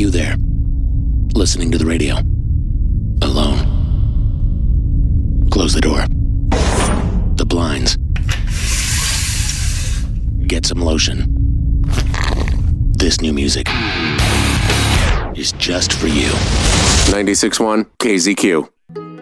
you there, listening to the radio, alone. Close the door. The blinds. Get some lotion. This new music is just for you. 96.1 KZQ.